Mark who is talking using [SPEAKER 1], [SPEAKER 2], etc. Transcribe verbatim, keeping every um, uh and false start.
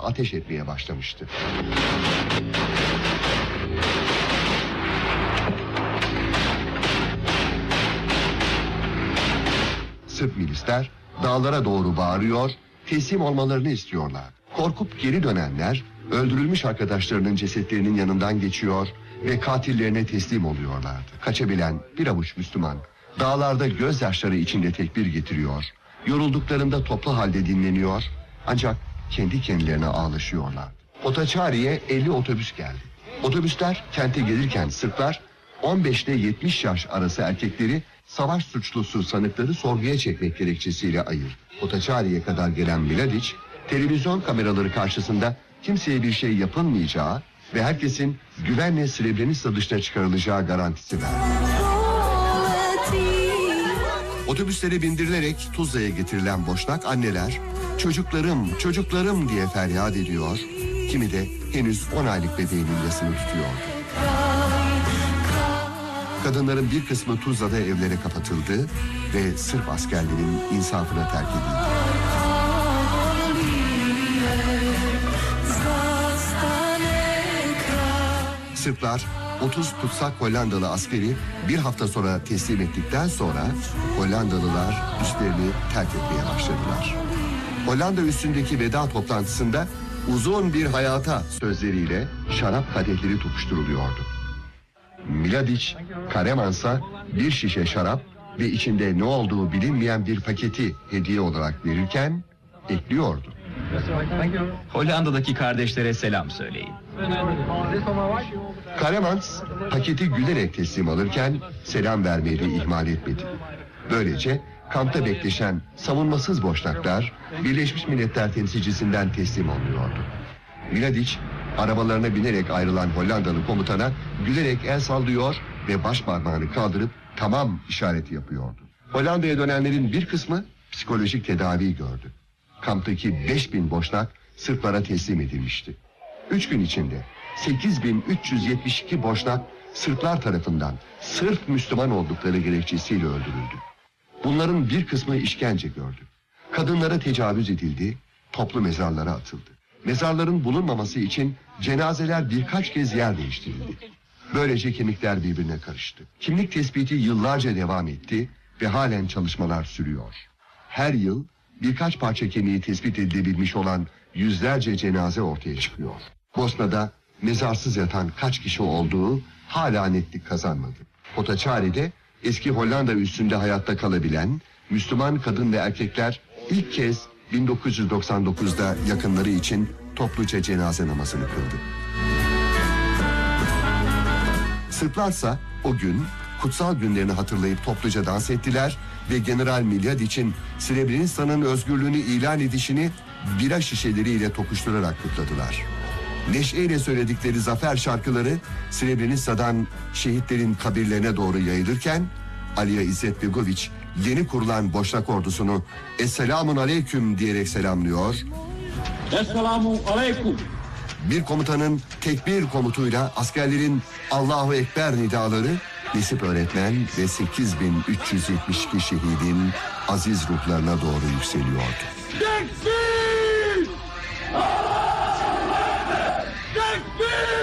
[SPEAKER 1] ateş etmeye başlamıştı. Sırp milisler dağlara doğru bağırıyor, teslim olmalarını istiyorlar. Korkup geri dönenler öldürülmüş arkadaşlarının cesetlerinin yanından geçiyor ve katillerine teslim oluyorlardı. Kaçabilen bir avuç Müslüman dağlarda gözyaşları içinde tekbir getiriyor, yorulduklarında toplu halde dinleniyor, ancak kendi kendilerine ağlaşıyorlardı. Otaçari'ye elli otobüs geldi. Otobüsler kente gelirken Sırplar on beş ile yetmiş yaş arası erkekleri savaş suçlusu sanıkları sorguya çekmek gerekçesiyle ayırdı. Otaçari'ye kadar gelen Mladić, televizyon kameraları karşısında kimseye bir şey yapılmayacağı ve herkesin güvenle Srebrenica dışına çıkarılacağı garantisi verdi. Otobüslere bindirilerek Tuzla'ya getirilen boşnak anneler, çocuklarım, çocuklarım diye feryat ediyor, kimi de henüz on aylık bebeğinin yasını tutuyordu. Kadınların bir kısmı Tuzla'da evlere kapatıldı ve Sırp askerlerin insafına terk edildi. Sırplar otuz tutsak Hollandalı askeri bir hafta sonra teslim ettikten sonra Hollandalılar üstlerini terk etmeye başladılar. Hollanda üstündeki veda toplantısında uzun bir hayata sözleriyle şarap kadehleri tokuşturuluyordu. Mladić, Karemans'a bir şişe şarap ve içinde ne olduğu bilinmeyen bir paketi hediye olarak verirken ekliyordu.
[SPEAKER 2] Hollanda'daki kardeşlere selam söyleyin.
[SPEAKER 1] Karemans paketi gülerek teslim alırken selam vermeyi de ihmal etmedi. Böylece kampta bekleşen savunmasız boşnaklar Birleşmiş Milletler temsilcisinden teslim oluyordu. Mladić arabalarına binerek ayrılan Hollandalı komutana gülerek el sallıyor ve baş parmağını kaldırıp tamam işareti yapıyordu. Hollanda'ya dönenlerin bir kısmı psikolojik tedavi gördü. Kamptaki beş bin boşnak Sırplara teslim edilmişti. Üç gün içinde sekiz bin üç yüz yetmiş iki boşnak Sırplar tarafından sırf Müslüman oldukları gerekçesiyle öldürüldü. Bunların bir kısmı işkence gördü. Kadınlara tecavüz edildi, toplu mezarlara atıldı. Mezarların bulunmaması için cenazeler birkaç kez yer değiştirildi. Böylece kemikler birbirine karıştı. Kimlik tespiti yıllarca devam etti ve halen çalışmalar sürüyor. Her yıl birkaç parça kemiği tespit edilebilmiş olan yüzlerce cenaze ortaya çıkıyor. Bosna'da mezarsız yatan kaç kişi olduğu hala netlik kazanmadı. Otaçari'de eski Hollanda üssünde hayatta kalabilen Müslüman kadın ve erkekler ilk kez bin dokuz yüz doksan dokuzda yakınları için topluca cenaze namazını kıldı. Sırplarsa o gün kutsal günlerini hatırlayıp topluca dans ettiler ve General Mladić'in Srebrenica'nın özgürlüğünü ilan edişini bira şişeleriyle tokuşturarak kutladılar. Neşeyle söyledikleri zafer şarkıları Srebrenica'dan şehitlerin kabirlerine doğru yayılırken Alija İzzetbegović yeni kurulan Boşnak ordusunu "Esselamun aleyküm" diyerek selamlıyor.
[SPEAKER 3] Esselamun aleyküm.
[SPEAKER 1] Bir komutanın tekbir komutuyla askerlerin Allahu Ekber nidaları Nesip öğretmen ve sekiz bin üç yüz yetmiş iki şehidin aziz ruhlarına doğru yükseliyordu.
[SPEAKER 3] Tekbir!